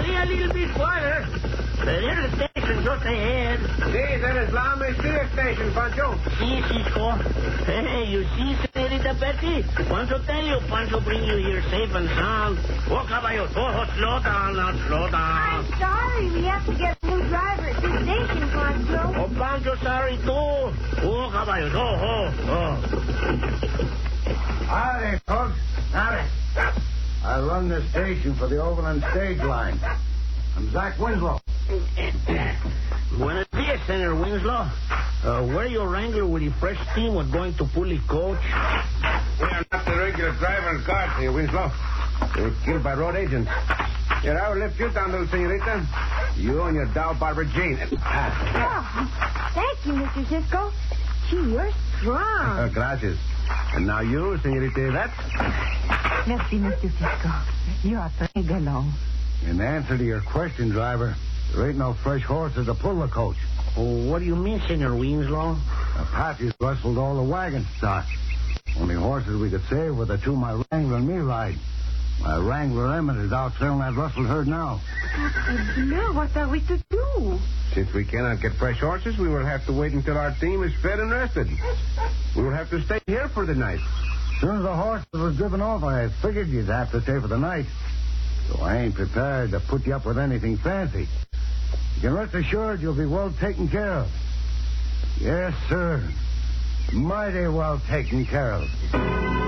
Be a little bit quieter. There's a station just ahead. Sí, that is La Mesilla Station, Pancho. See, Cisco. Hey, you see, Senorita Betty? Pancho tell you, Pancho bring you here safe and sound. Oh, caballo, slow down now, slow down. I'm sorry. We have to get a new driver at this station, Pancho. Oh, Pancho, sorry, too. Oh, caballo, Howdy, folks. Howdy. I run this station for the Overland Stage Line. I'm Zach Winslow. Buenos dias, Senator Winslow. We're your wrangler with the fresh team we're going to Pulley Coach. We are not the regular driver and guard here, Winslow. They were killed by road agents. Here, I will lift you down, little senorita. You and your doll barber, Jane. Oh, thank you, Mr. Cisco. Gee, you're strong. Gracias. And now you, senorita Yvette. Merci, Mr. Cisco. You are très galant. In answer to your question, driver, there ain't no fresh horses to pull the coach. Oh, what do you mean, Senor Winslow? Apaches rustled all the wagon stock. Only horses we could save were the two my Wrangler and me ride. My Wrangler Emmett is out trailing that rustled herd now. Now, what are we to do? Since we cannot get fresh horses, we will have to wait until our team is fed and rested. We will have to stay here for the night. As soon as the horses was driven off, I figured you'd have to stay for the night. So I ain't prepared to put you up with anything fancy. You can rest assured you'll be well taken care of. Yes, sir. Mighty well taken care of.